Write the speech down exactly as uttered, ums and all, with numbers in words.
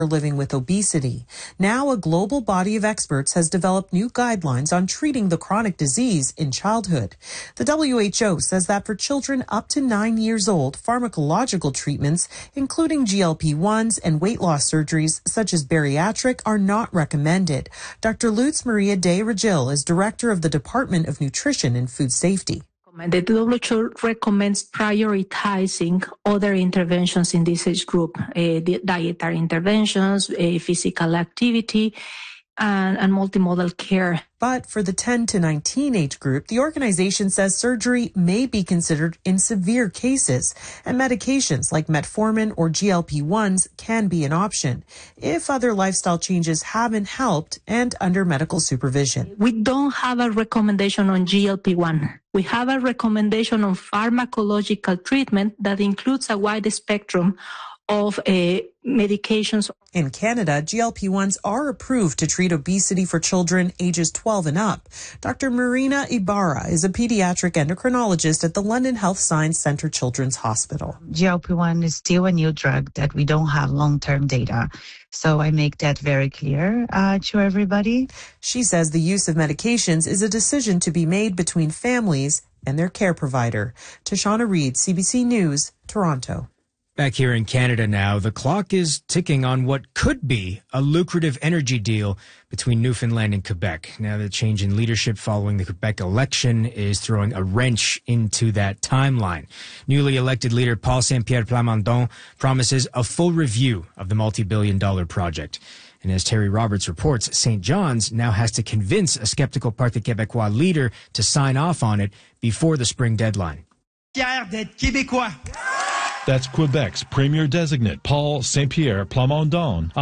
living with obesity. Now, a global body of experts has developed new guidelines on treating the chronic disease in childhood. The W H O says that for children up to nine years old, pharmacological treatments, including G L P ones and weight loss surgeries such as bariatric, are not recommended. Doctor Lutz Maria de Regil is director of the Department of Nutrition and Food Safety. The W H O recommends prioritizing other interventions in this age group, uh, dietary interventions, uh, physical activity, and, and multimodal care. But for the ten to nineteen age group, the organization says surgery may be considered in severe cases, and medications like metformin or G L P ones can be an option if other lifestyle changes haven't helped and under medical supervision. We don't have a recommendation on G L P one. We have a recommendation on pharmacological treatment that includes a wide spectrum of uh, medications. In Canada, G L P ones are approved to treat obesity for children ages twelve and up. Doctor Marina Ibarra is a pediatric endocrinologist at the London Health Science Centre Children's Hospital. G L P one is still a new drug that we don't have long-term data. So I make that very clear uh, to everybody. She says the use of medications is a decision to be made between families and their care provider. Tashana Reid, C B C News, Toronto. Back here in Canada now, the clock is ticking on what could be a lucrative energy deal between Newfoundland and Quebec. Now, the change in leadership following the Quebec election is throwing a wrench into that timeline. Newly elected leader Paul Saint-Pierre Plamondon promises a full review of the multi-billion dollar project. And as Terry Roberts reports, Saint John's now has to convince a skeptical Parti Québécois leader to sign off on it before the spring deadline. Fier d'être Québécois. That's Quebec's premier designate, Paul Saint-Pierre Plamondon.